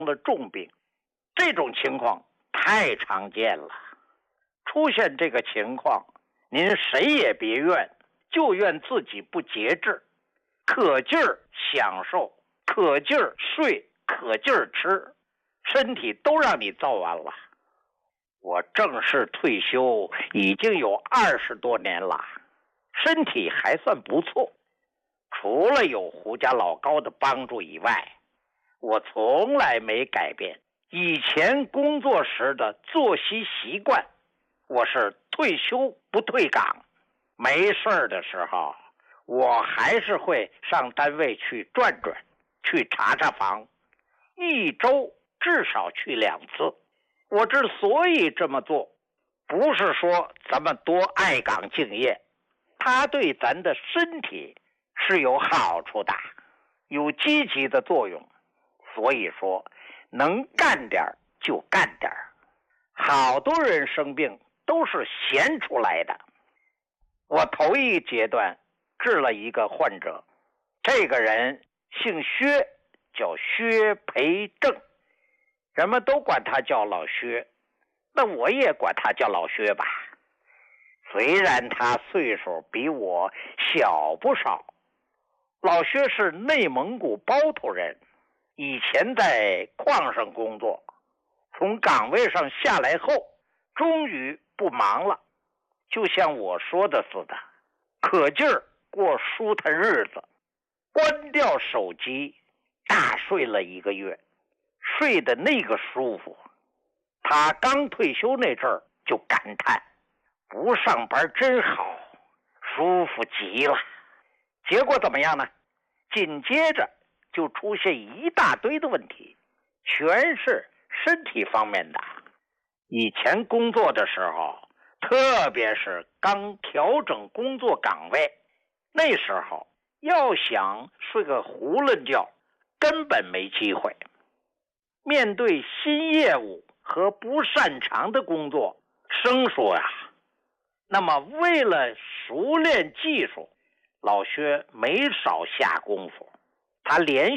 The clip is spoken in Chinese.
的重病，这种情况太常见了。出现这个情况，您谁也别怨，就怨自己不节制，可劲儿享受，可劲儿睡，可劲儿吃，身体都让你造完了。我正式退休已经有20多年了，身体还算不错，除了有胡家老高的帮助以外，我从来没改变以前工作时的作息习惯。我是退休不退岗，没事的时候，我还是会上单位去转转，去查查房，一周至少去2次。我之所以这么做，不是说咱们多爱岗敬业，它对咱的身体是有好处的，有积极的作用。所以说，能干点就干点。好多人生病都是闲出来的。我头一阶段治了一个患者，这个人姓薛，叫薛培正，人们都管他叫老薛，那我也管他叫老薛吧。虽然他岁数比我小不少，老薛是内蒙古包头人，以前在矿上工作，从岗位上下来后，终于不忙了，就像我说的似的，可劲儿过舒坦日子，关掉手机，大睡了1个月，睡得那个舒服。他刚退休那阵儿就感叹，不上班真好，舒服极了。结果怎么样呢？紧接着就出现一大堆的问题，全是身体方面的。以前工作的时候，特别是刚调整工作岗位，那时候要想睡个囫囵觉，根本没机会。面对新业务和不擅长的工作，生疏呀。那么为了熟练技术，老薛没少下功夫，他连